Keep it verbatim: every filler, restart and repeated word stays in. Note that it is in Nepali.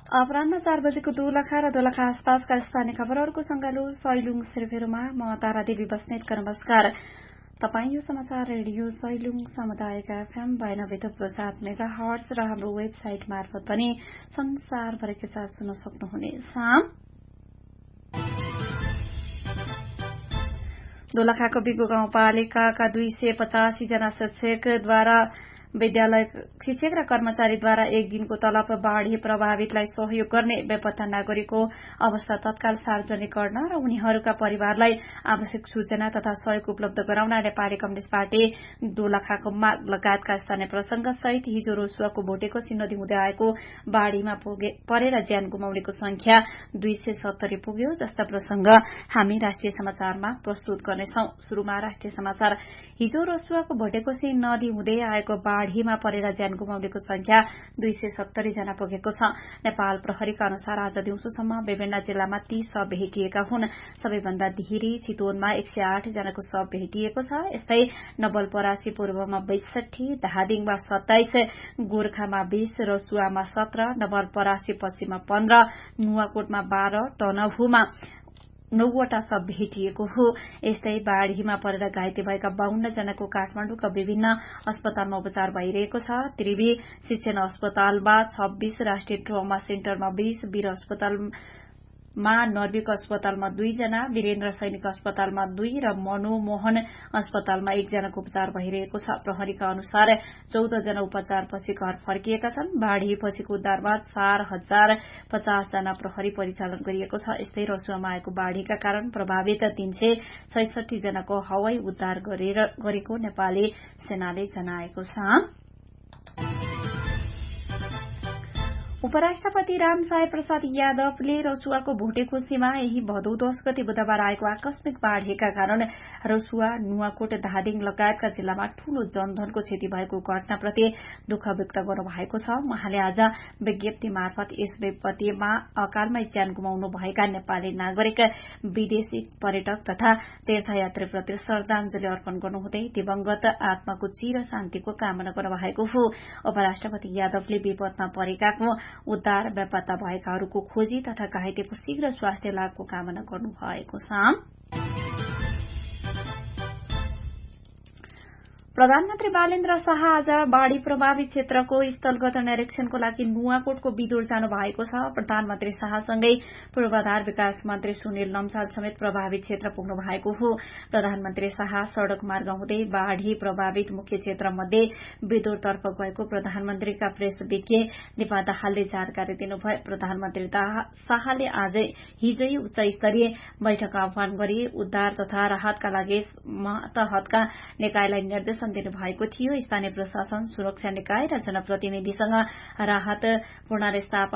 अपराह्न चार बजेको दोलखा र दोलखा आसपासका स्थानीय खबरहरूको संगालो सैलुङ सिरफेरोमा म तारा देवी बस्नेतको नमस्कार। तपाई यो समाचार रेडियो सैलुङ सामुदायिक एफएम बयानब्बे थुप्रो सात मेगा हर्ट्ज र हाम्रो वेबसाइट मार्फत पनि संसारभरिकै साथ सुन्न सक्नुहुनेछ। दोलखाको बिगो गाउँपालिकाका दुई सय पचासी जना शिक्षकद्वारा विद्यालय शिक्षक र कर्मचारीद्वारा एक दिनको तलब बाढ़ी प्रभावितलाई सहयोग गर्ने बेपत्ता नागरिकको अवस्था तत्काल सार्वजनिक गर्न र उनीहरूका परिवारलाई आवश्यक सूचना तथा सहयोग उपलब्ध गराउन नेपाली कम्युनिष्ट पार्टी दोलखाको माग लगायतका स्थानीय प्रसंग सहित हिजो रोसुवाको भोटेकोशी नदी हुँदै आएको बाढ़ीमा परेर ज्यान गुमाउनेको संख्या दुई सय सत्तरी पुग्यो। जस्ता प्रसंग हामी राष्ट्रिय समाचारमा प्रस्तुत गर्नेछौं। शुरूमा राष्ट्रिय समाचार। हिजो रोसुवाको भोटेकोशी नदी हुँदै आएको बाढ़ीमा परेर ज्यान गुमाउनेको संख्या दुई सय सत्तरी जना पुगेको छ। नेपाल प्रहरीका अनुसार आज दिउँसोसम्म विभिन्न जिल्लामा तीस शव भेटिएका हुन्। सबैभन्दा धेरै चितवनमा एक सय आठ जनाको शव भेटिएको छ। यस्तै नवलपरासी पूर्वमा बैसठी, धादिङमा सत्ताइस, गोर्खामा बीस, रसुवामा सत्र, नवलपरासी पश्चिममा पन्ध्र, नुवाकोटमा बाह्र, तनहुमा नौवटा शव भेटिएको हो। यस्तै बाढ़ीमा परेर घाइते भएका बाहन्न जनाको काठमाडौँका विभिन्न अस्पतालमा उपचार भइरहेको छ। त्रिवी शिक्षण अस्पतालमा छब्बीस, राष्ट्रिय ट्रमा सेन्टरमा बीस, वीर अस्पतालमा नर्विक अस्पतालमा दुईजना, वीरेन्द्र सैनिक अस्पतालमा दुई र मनोमोहन अस्पतालमा एकजनाको उपचार भइरहेको छ। प्रहरीका अनुसार चौध जना उपचारपछि घर फर्किएका छन्। बाढ़ीपछिको उद्धारमा चार हजार पचास जना प्रहरी परिचालन गरिएको छ। यस्तै रसुवामा आएको बाढ़ीका कारण प्रभावित तीन सय छैसठी जनाको हवाई उद्धार गरेको नेपाली सेनाले जनाएको छ। उपराष्ट्रपति रामसाय प्रसाद यादवले रसुवाको भोटेकोशीमा यही भदौ दश गते बुधबार आएको आकस्मिक बाढ़ीका कारण रसुवा, नुवाकोट, धादिङ लगायतका जिल्लामा ठूलो जनधनको क्षति भएको घटनाप्रति दुःख व्यक्त गर्नुभएको छ। उहाँले आज विज्ञप्ति मार्फत यस विपत्तिमा अकालमै ज्यान गुमाउनु भएका नेपाली नागरिक, विदेशी पर्यटक तथा तीर्थयात्रीप्रति श्रद्धांजलि अर्पण गर्नुहुँदै दिवंगत आत्माको चिर शान्तिको कामना गर्नुभएको हो। उपराष्ट्रपति यादवले विपदमा परेकाको उद्धार, बेपत्ता भएकाहरूको खोजी तथा घाइतेको शीघ्र स्वास्थ्य लाभको कामना गर्नुभएको छ। प्रधानमन्त्री बालेन्द्र शाह आज बाढ़ी प्रभावित क्षेत्रको स्थलगत निरीक्षणको लागि नुवाकोटको बिदुर जानु भएको छ। प्रधानमन्त्री शाहसँगै पूर्वाधार विकास मन्त्री सुनिल लम्साल समेत प्रभावित क्षेत्र पुग्नु भएको हो। प्रधानमन्त्री शाह सड़क मार्ग हुँदै बाढ़ी प्रभावित मुख्य क्षेत्र मध्ये बिदुरतर्फ गएको प्रधानमन्त्रीका प्रेस विज्ञ दिपा दाहालले जानकारी दिनुभयो। प्रधानमन्त्री शाहले आज हिजै उच्च स्तरीय बैठक आह्वान गरी उद्धार तथा राहतका लागि मातहतका निकायलाई निर्देशन दिनुभएको थियो। स्थानीय प्रशासन, सुरक्षा निकाय र जनप्रतिनिधिसँग राहत प्रणाली स्थापना